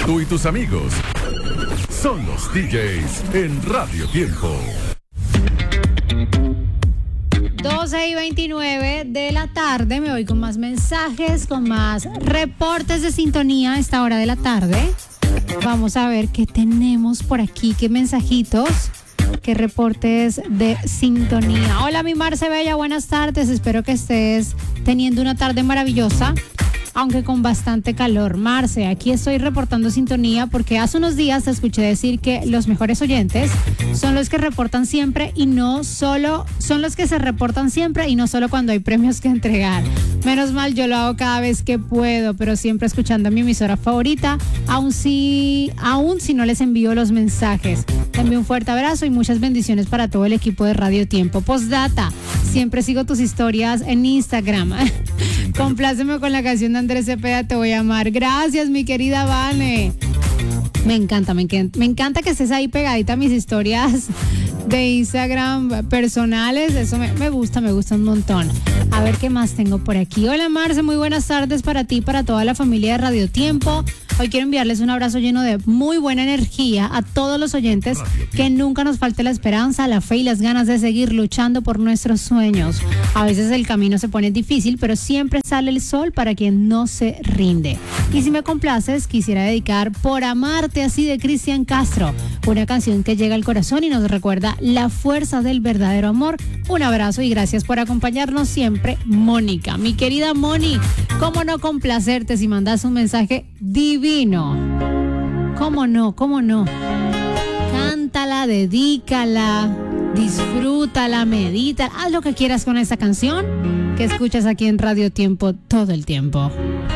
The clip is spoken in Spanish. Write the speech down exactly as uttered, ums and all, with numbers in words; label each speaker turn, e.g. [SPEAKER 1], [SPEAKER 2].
[SPEAKER 1] Tú y tus amigos son los D Js en Radio Tiempo.
[SPEAKER 2] doce y veintinueve de la tarde, me voy con más mensajes, con más reportes de sintonía a esta hora de la tarde. Vamos a ver qué tenemos por aquí, qué mensajitos, qué reportes de sintonía. Hola, mi Marce Bella, buenas tardes, espero que estés teniendo una tarde maravillosa, aunque con bastante calor. Marce, aquí estoy reportando sintonía porque hace unos días te escuché decir que los mejores oyentes son los que reportan siempre y no solo, son los que se reportan siempre y no solo cuando hay premios que entregar. Menos mal, yo lo hago cada vez que puedo, pero siempre escuchando a mi emisora favorita, aun si, aun si no les envío los mensajes. Te envío un fuerte abrazo y muchas bendiciones para todo el equipo de Radio Tiempo. Postdata, siempre sigo tus historias en Instagram. Compláceme con la canción de Andrés Cepeda, Te Voy a Amar. Gracias, mi querida Vane. Me encanta, me encanta, me encanta que estés ahí pegadita a mis historias de Instagram personales. Eso me, me gusta, me gusta un montón. A ver qué más tengo por aquí. Hola, Marce, muy buenas tardes para ti, para toda la familia de Radio Tiempo. Hoy quiero enviarles un abrazo lleno de muy buena energía a todos los oyentes, que nunca nos falte la esperanza, la fe y las ganas de seguir luchando por nuestros sueños. A veces el camino se pone difícil, pero siempre sale el sol para quien no se rinde. Y si me complaces, quisiera dedicar Por Amarte Así de Cristian Castro, una canción que llega al corazón y nos recuerda la fuerza del verdadero amor. Un abrazo y gracias por acompañarnos siempre, Mónica. Mi querida Moni, ¿cómo no complacerte si mandas un mensaje divino? ¿Cómo no? ¿Cómo no? Cántala, dedícala, disfrútala, medita, haz lo que quieras con esa canción que escuchas aquí en Radio Tiempo todo el tiempo.